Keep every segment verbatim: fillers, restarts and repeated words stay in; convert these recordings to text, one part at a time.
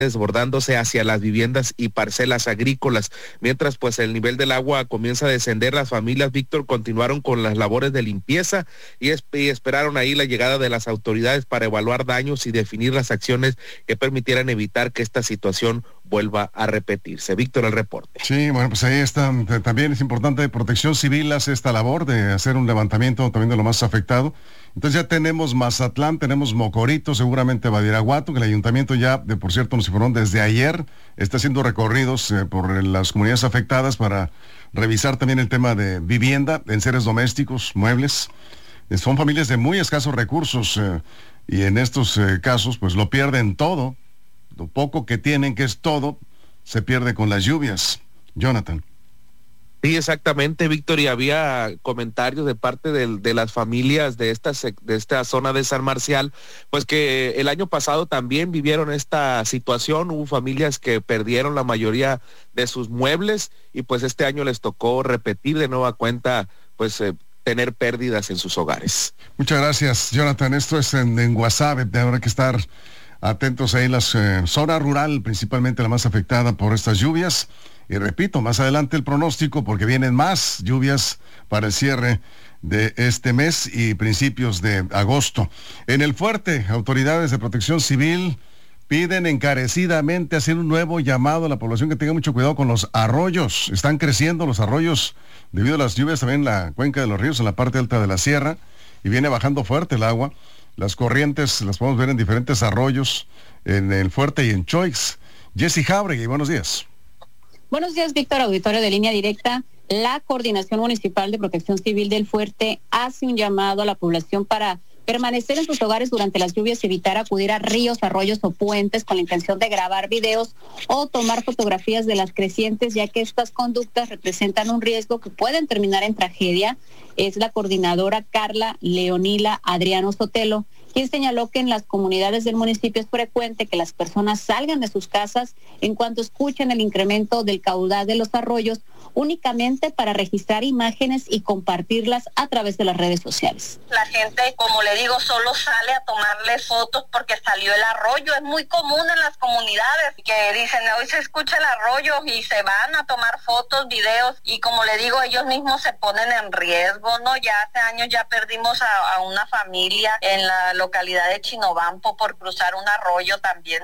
desbordándose hacia las viviendas y parcelas agrícolas. Mientras pues el nivel del agua comienza a descender, las familias, Víctor, continuaron con las labores de limpieza y, es, y esperaron ahí la llegada de las autoridades para evaluar daños y definir las acciones que permitieran evitar que esta situación vuelva a repetirse. Víctor, el reporte. Sí, bueno, pues ahí está. También es importante, Protección Civil hace esta labor de hacer un levantamiento también de lo más afectado. Entonces ya tenemos Mazatlán, tenemos Mocorito, seguramente Badiraguato, que el ayuntamiento ya, de por cierto, nos informó desde ayer, está haciendo recorridos eh, por las comunidades afectadas para revisar también el tema de vivienda, enseres domésticos, muebles. Eh, son familias de muy escasos recursos eh, y en estos eh, casos pues lo pierden todo. Lo poco que tienen, que es todo, se pierde con las lluvias. Jonathan. Sí, exactamente, Víctor, y había comentarios de parte de, de las familias de esta, de esta zona de San Marcial, pues que el año pasado también vivieron esta situación. Hubo familias que perdieron la mayoría de sus muebles y pues este año les tocó repetir de nueva cuenta, pues eh, tener pérdidas en sus hogares. Muchas gracias, Jonathan. Esto es en, en Guasave, habrá que estar atentos ahí en la eh, zona rural, principalmente la más afectada por estas lluvias. Y repito, más adelante el pronóstico, porque vienen más lluvias para el cierre de este mes y principios de agosto. En el Fuerte, autoridades de Protección Civil piden encarecidamente hacer un nuevo llamado a la población que tenga mucho cuidado con los arroyos. Están creciendo los arroyos debido a las lluvias también en la cuenca de los ríos, en la parte alta de la sierra, y viene bajando fuerte el agua. Las corrientes las podemos ver en diferentes arroyos, en el Fuerte y en Choix. Jessy Jauregui, buenos días. Buenos días, Víctor, auditorio de Línea Directa. La Coordinación Municipal de Protección Civil del Fuerte hace un llamado a la población para permanecer en sus hogares durante las lluvias y evitar acudir a ríos, arroyos o puentes con la intención de grabar videos o tomar fotografías de las crecientes, ya que estas conductas representan un riesgo que pueden terminar en tragedia. Es la coordinadora Carla Leonila Adriano Sotelo, quien señaló que en las comunidades del municipio es frecuente que las personas salgan de sus casas en cuanto escuchen el incremento del caudal de los arroyos, únicamente para registrar imágenes y compartirlas a través de las redes sociales. La gente, como le digo, solo sale a tomarle fotos porque salió el arroyo. Es muy común en las comunidades que dicen, hoy se escucha el arroyo y se van a tomar fotos, videos, y como le digo, ellos mismos se ponen en riesgo, ¿no? Ya hace años ya perdimos a, a una familia en la localidad de Chinobampo por cruzar un arroyo también.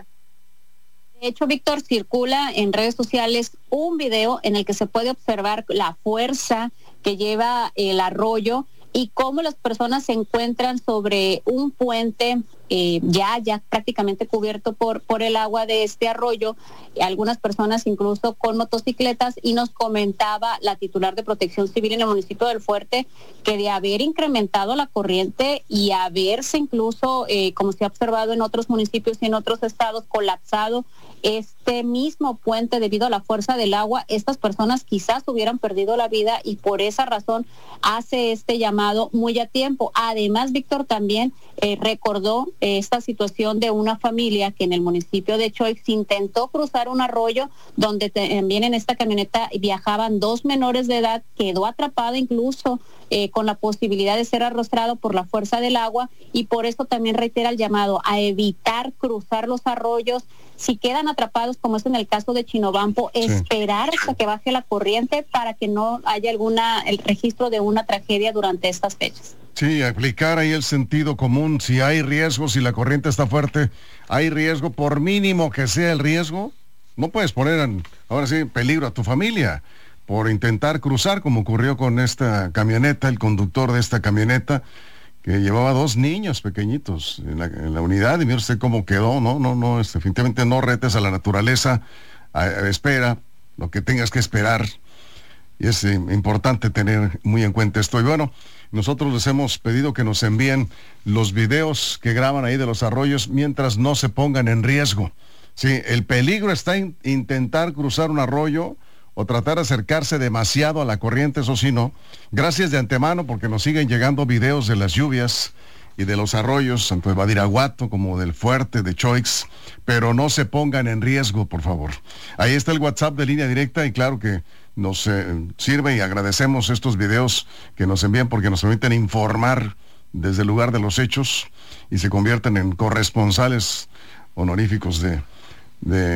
De hecho, Víctor, circula en redes sociales un video en el que se puede observar la fuerza que lleva el arroyo y cómo las personas se encuentran sobre un puente eh, ya ya prácticamente cubierto por por el agua de este arroyo, algunas personas incluso con motocicletas, y nos comentaba la titular de Protección Civil en el municipio del Fuerte que de haber incrementado la corriente y haberse incluso, eh, como se ha observado en otros municipios y en otros estados, colapsado este mismo puente debido a la fuerza del agua, estas personas quizás hubieran perdido la vida, y por esa razón hace este llamado muy a tiempo. Además, Víctor, también eh, recordó eh, esta situación de una familia que en el municipio de Choix intentó cruzar un arroyo donde también en esta camioneta viajaban dos menores de edad, quedó atrapada incluso eh, con la posibilidad de ser arrastrado por la fuerza del agua, y por eso también reitera el llamado a evitar cruzar los arroyos. Si quedan atrapados, como es en el caso de Chinobampo, sí, esperar hasta que baje la corriente para que no haya alguna el registro de una tragedia durante estas fechas. Sí, aplicar ahí el sentido común. Si hay riesgo, si la corriente está fuerte, hay riesgo, por mínimo que sea el riesgo, no puedes poner en, ahora sí, en peligro a tu familia por intentar cruzar, como ocurrió con esta camioneta, el conductor de esta camioneta, que llevaba dos niños pequeñitos en la, en la unidad, y mire usted cómo quedó. No, no, no, es, definitivamente no retes a la naturaleza, a, a, espera lo que tengas que esperar, y es eh, importante tener muy en cuenta esto. Y bueno, nosotros les hemos pedido que nos envíen los videos que graban ahí de los arroyos mientras no se pongan en riesgo. Sí, el peligro está en intentar cruzar un arroyo o tratar de acercarse demasiado a la corriente, eso sí no. Gracias de antemano, porque nos siguen llegando videos de las lluvias y de los arroyos, tanto de Badiraguato como del Fuerte, de Choix, pero no se pongan en riesgo, por favor. Ahí está el WhatsApp de Línea Directa, y claro que nos eh, sirve, y agradecemos estos videos que nos envían porque nos permiten informar desde el lugar de los hechos y se convierten en corresponsales honoríficos de de